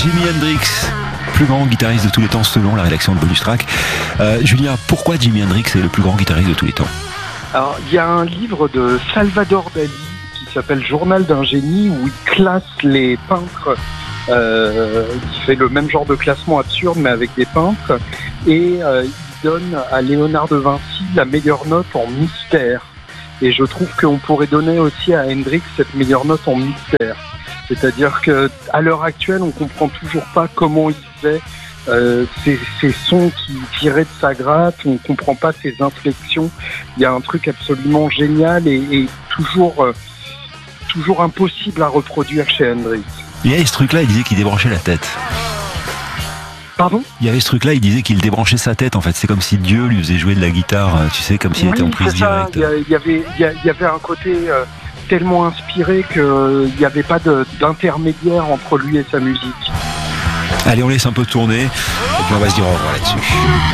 Jimi Hendrix, plus grand guitariste de tous les temps selon la rédaction de Bonus Track. Julien, pourquoi Jimi Hendrix est le plus grand guitariste de tous les temps ? Alors, il y a un livre de Salvador Dali qui s'appelle Journal d'un génie où il classe les peintres, qui fait le même genre de classement absurde mais avec des peintres, et il donne à Léonard de Vinci la meilleure note en mystère. Et je trouve qu'on pourrait donner aussi à Hendrix cette meilleure note en mystère. C'est-à-dire qu'à l'heure actuelle, on comprend toujours pas comment il faisait ces sons qui tiraient de sa gratte, on comprend pas ses inflexions. Il y a un truc absolument génial et toujours impossible à reproduire chez Hendrix. Il y avait ce truc-là, il disait qu'il débranchait la tête. Pardon ? Il y avait ce truc-là, il disait qu'il débranchait sa tête, en fait. C'est comme si Dieu lui faisait jouer de la guitare, tu sais, comme s'il était en prise directe. Il y avait un côté tellement inspiré qu'il n'y avait pas d'intermédiaire entre lui et sa musique. Allez, on laisse un peu tourner, et puis on va se dire au revoir là-dessus.